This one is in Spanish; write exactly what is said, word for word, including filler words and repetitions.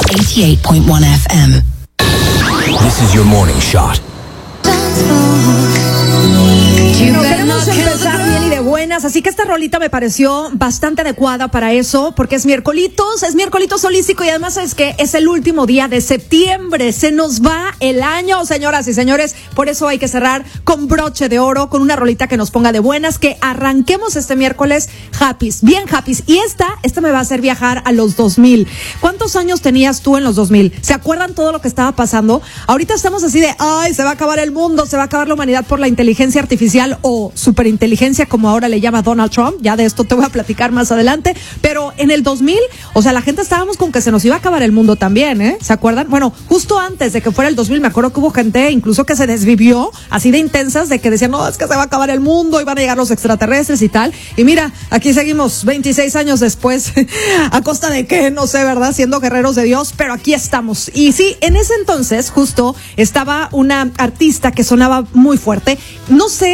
eighty-eight point one F M. This is your morning shot. Bueno, queremos empezar bien y de buenas, así que esta rolita me pareció bastante adecuada para eso, porque es miércolitos, es miércolitos holístico y además es que es el último día de septiembre, se nos va el año, señoras y señores, por eso hay que cerrar con broche de oro, con una rolita que nos ponga de buenas, que arranquemos este miércoles happys, bien happys, y esta, esta me va a hacer viajar a los dos mil. ¿Cuántos años tenías tú en los dos mil? ¿Se acuerdan todo lo que estaba pasando? Ahorita estamos así de, ay, se va a acabar el mundo, se va a acabar la humanidad por la inteligencia artificial o superinteligencia, como ahora le llama Donald Trump. Ya de esto te voy a platicar más adelante. Pero en el dos mil, o sea, la gente estábamos con que se nos iba a acabar el mundo también, ¿eh? ¿Se acuerdan? Bueno, justo antes de que fuera el dos mil, me acuerdo que hubo gente incluso que se desvivió, así de intensas, de que decían, no, es que se va a acabar el mundo y van a llegar los extraterrestres y tal. Y mira, aquí seguimos veintiséis años después, a costa de qué, no sé, ¿verdad? Siendo guerreros de Dios, pero aquí estamos. Y sí, en ese entonces, justo, estaba una artista que sonaba muy fuerte. No sé